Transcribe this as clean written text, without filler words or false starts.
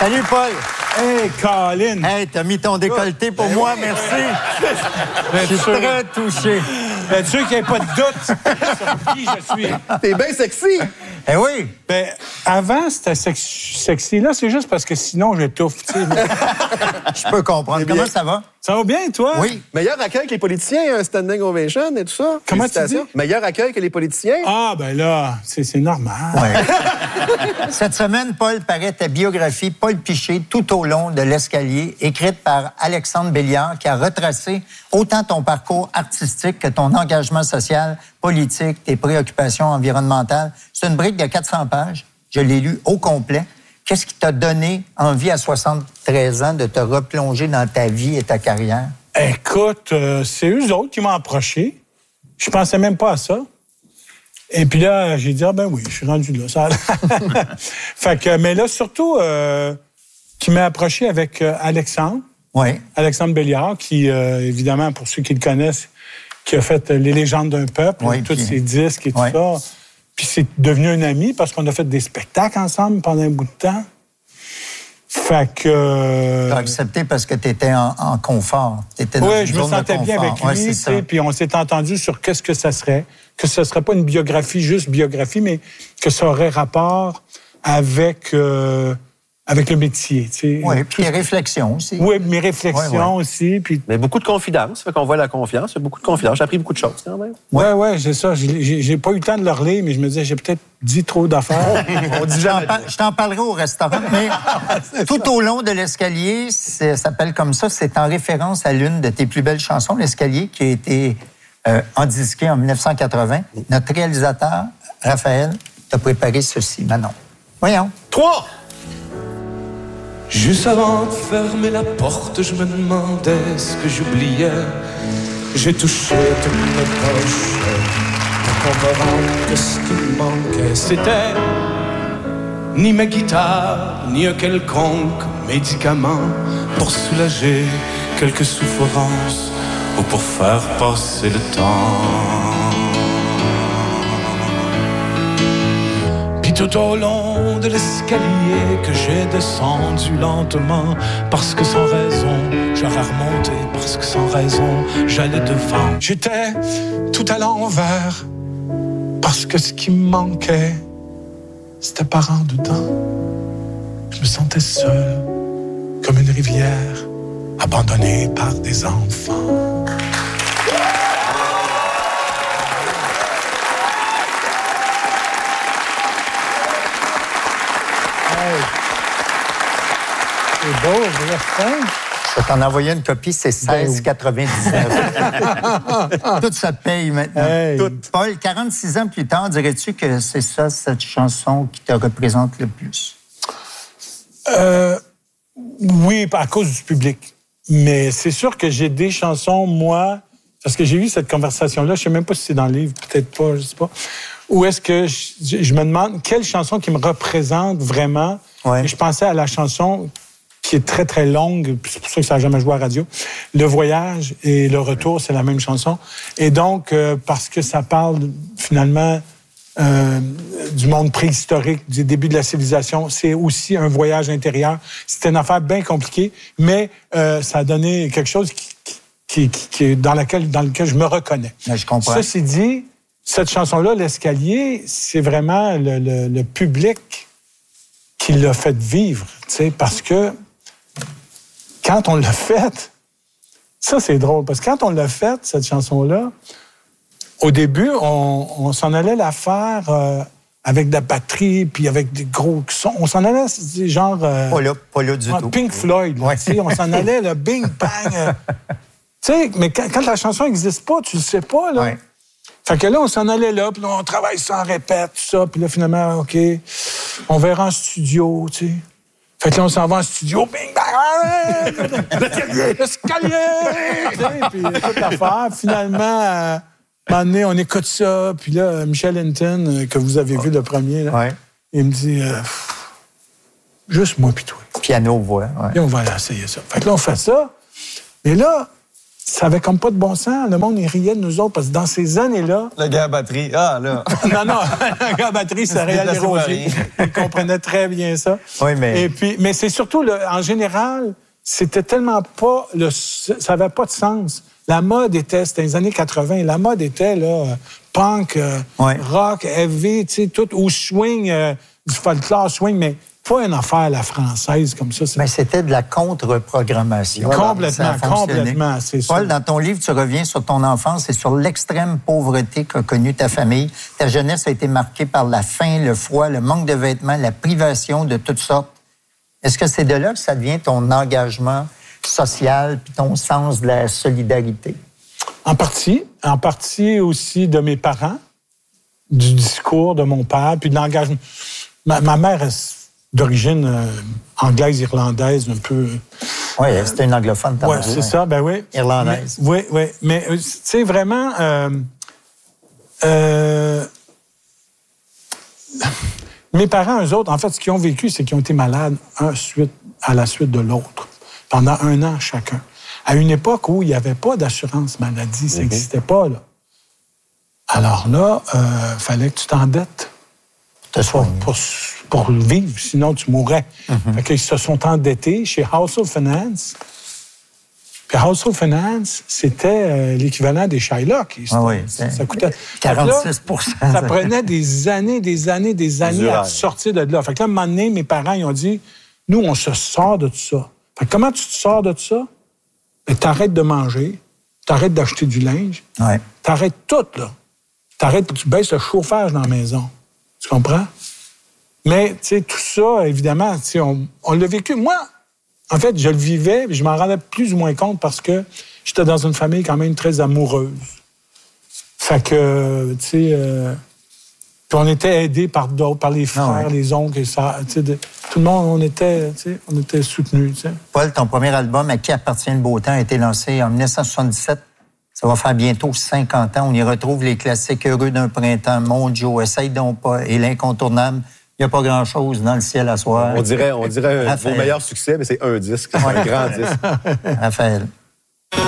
Salut, Paul. Hey, Colin! Hey, t'as mis ton décolleté pour moi, merci. Je suis très touché. Bien sûr qu'il n'y ait pas de doute sur qui je suis. T'es bien sexy. Eh oui. Ben, avant, c'était sexy. Là, c'est juste parce que sinon, j'étouffe. Tu sais. Je peux comprendre. Comment ça va? Ça va bien, toi? Oui. Meilleur accueil que les politiciens, un standing ovation et tout ça. Comment tu dis? Meilleur accueil que les politiciens. Ah, ben là, c'est normal. Ouais. Cette semaine, Paul, paraît ta biographie Paul Piché tout au long de l'escalier, écrite par Alexandre Béliard, qui a retracé autant ton parcours artistique que ton engagement social, politique, tes préoccupations environnementales. C'est une brique de 400 pages. Je l'ai lu au complet. Qu'est-ce qui t'a donné envie à 73 ans de te replonger dans ta vie et ta carrière? Écoute, c'est eux autres qui m'ont approché. Je pensais même pas à ça. Et puis là, j'ai dit, ah ben oui, je suis rendu là. Ça fait que, mais là, surtout, qui m'a approché avec Alexandre. Oui. Alexandre Béliard, qui, évidemment, pour ceux qui le connaissent, qui a fait Les légendes d'un peuple, oui, tous puis... ses disques et tout oui. ça. Puis c'est devenu un ami parce qu'on a fait des spectacles ensemble pendant un bout de temps. Fait que... T'as accepté parce que t'étais en confort. Oui, je me sentais bien avec lui, ouais, tu sais, puis on s'est entendu sur qu'est-ce que ça serait. Que ce ne serait pas une biographie, juste biographie, mais que ça aurait rapport avec le métier, tu sais. Oui, puis tes réflexions aussi. Oui, mes réflexions aussi. Puis... Mais beaucoup de confidence, fait qu'on voit la confiance. Il y a beaucoup de confiance. J'ai appris beaucoup de choses, quand même. Oui, c'est ça. J'ai pas eu le temps de le relire, mais je me disais, j'ai peut-être dit trop d'affaires. Je t'en parlerai au restaurant, mais tout au long de l'escalier, ça s'appelle comme ça, c'est en référence à l'une de tes plus belles chansons, L'escalier, qui a été endisquée en 1980. Notre réalisateur, Raphaël, t'a préparé ceci, Manon. Voyons. 3! Juste avant de fermer la porte, je me demandais ce que j'oubliais. J'ai touché toutes mes poches pour comprendre que ce qui me manquait, c'était ni ma guitare, ni un quelconque médicament pour soulager quelques souffrances ou pour faire passer le temps. Puis tout au long de l'escalier que j'ai descendu lentement, parce que sans raison j'aurais remonté, parce que sans raison j'allais devant. J'étais tout à l'envers, parce que ce qui me manquait, c'était par en dedans. Je me sentais seul, comme une rivière, abandonnée par des enfants. C'est beau, je le fais. Je vais t'en envoyer une copie, c'est 16,99. Tout ça te paye maintenant. Hey. Tout. Paul, 46 ans plus tard, dirais-tu que c'est ça, cette chanson qui te représente le plus? Oui, à cause du public. Mais c'est sûr que j'ai des chansons, moi, parce que j'ai eu cette conversation-là, je ne sais même pas si c'est dans le livre, peut-être pas, je ne sais pas. Ou est-ce que je me demande quelle chanson qui me représente vraiment? Ouais. Et je pensais à la chanson qui est très, très longue, c'est pour ça que ça n'a jamais joué à la radio. Le voyage et le retour, c'est la même chanson. Et donc, parce que ça parle, finalement, du monde préhistorique, du début de la civilisation, c'est aussi un voyage intérieur. C'était une affaire bien compliquée, mais ça a donné quelque chose dans lequel je me reconnais. Mais je comprends. Ceci dit, cette chanson-là, L'escalier, c'est vraiment le public qui l'a fait vivre, tu sais, parce que quand on l'a faite, ça c'est drôle, parce que quand on l'a faite, cette chanson-là, au début, on s'en allait la faire avec de la batterie, puis avec des gros sons. On s'en allait, genre... Pas là du tout. Pink Floyd, là, Ouais. tu sais, on s'en allait, le bing, bang. Tu sais, mais quand la chanson n'existe pas, tu le sais pas, là. Ouais. Fait que là, on s'en allait là, puis là, on travaille ça, on répète, tout ça, puis là, finalement, OK, on verra en studio, tu sais. Fait que là, on s'en va en studio, bing, bang, l'escalier, tu sais, puis toute l'affaire. Finalement, à un moment donné, on écoute ça, puis là, Michel Hinton, que vous avez vu le premier, là, Ouais. il me dit, juste moi puis toi. Piano, voix. Ouais. Et on va essayer ça. Fait que là, on fait ça. Mais là, ça avait comme pas de bon sens. Le monde, il riait de nous autres parce que dans ces années-là... Le gars à batterie. Ah, là. non, le gars à batterie, c'est Réal Desrosiers. Il comprenait très bien ça. Oui, mais... Et puis, mais c'est surtout, en général, c'était tellement pas... ça avait pas de sens. La mode était, c'était les années 80, la mode était, là, punk, rock, heavy, tu sais, tout, ou swing, du folklore swing, mais... pas une affaire à la française comme ça. Mais c'était de la contre-programmation. Complètement, c'est ça. Paul, dans ton livre, tu reviens sur ton enfance et sur l'extrême pauvreté qu'a connue ta famille. Ta jeunesse a été marquée par la faim, le froid, le manque de vêtements, la privation de toutes sortes. Est-ce que c'est de là que ça devient ton engagement social puis ton sens de la solidarité? En partie aussi de mes parents, du discours de mon père, puis de l'engagement. Ma mère est d'origine anglaise, irlandaise, un peu... Oui, c'était une anglophone. Oui, c'est ça, ben oui. Irlandaise. Oui. Mais, tu sais, vraiment... mes parents, eux autres, en fait, ce qu'ils ont vécu, c'est qu'ils ont été malades à la suite de l'autre, pendant 1 an chacun. À une époque où il n'y avait pas d'assurance maladie, ça n'existait pas, là. Alors là, fallait que tu t'endettes pour vivre, sinon tu mourrais. Fait qu'ils se sont endettés chez Household Finance. Puis Household Finance, c'était l'équivalent des Shylock. Ça coûtait 46 là, ça prenait des années à sortir de là. Fait que là, à un moment donné, mes parents, ils ont dit, nous, on se sort de tout ça. Fait que comment tu te sors de tout ça? Ben, t'arrêtes de manger, t'arrêtes d'acheter du linge, t'arrêtes tout, là. Tu baisses le chauffage dans la maison. Tu comprends? Mais, tu sais, tout ça, évidemment, tu sais, on l'a vécu. Moi, en fait, je le vivais, mais je m'en rendais plus ou moins compte parce que j'étais dans une famille quand même très amoureuse. Fait que, tu sais, puis on était aidés par d'autres, par les frères, les oncles, et ça, tu sais, tout le monde, on était soutenus, tu sais. Paul, ton premier album, À qui appartient le beau temps, a été lancé en 1977. Ça va faire bientôt 50 ans. On y retrouve les classiques Heureux d'un printemps, Mon Joe, Essaye donc pas, et l'incontournable. Il n'y a pas grand-chose dans le ciel à soir. On dirait vos meilleurs succès, mais c'est un disque. C'est un grand disque. Raphaël.